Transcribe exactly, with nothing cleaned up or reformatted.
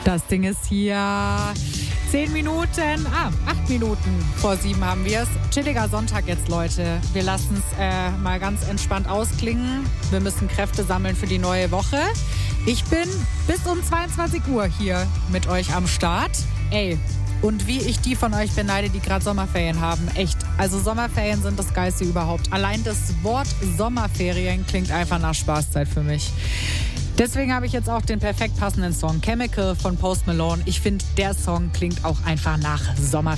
Das Ding ist hier. Zehn Minuten, ah, acht Minuten vor sieben haben wir es. Chilliger Sonntag jetzt, Leute. Wir lassen es äh, mal ganz entspannt ausklingen. Wir müssen Kräfte sammeln für die neue Woche. Ich bin bis um zweiundzwanzig Uhr hier mit euch am Start. Ey, und wie ich die von euch beneide, die gerade Sommerferien haben. Echt, also Sommerferien sind das Geilste überhaupt. Allein das Wort Sommerferien klingt einfach nach Spaßzeit für mich. Deswegen habe ich jetzt auch den perfekt passenden Song Chemical von Post Malone. Ich finde, der Song klingt auch einfach nach Sommerferien.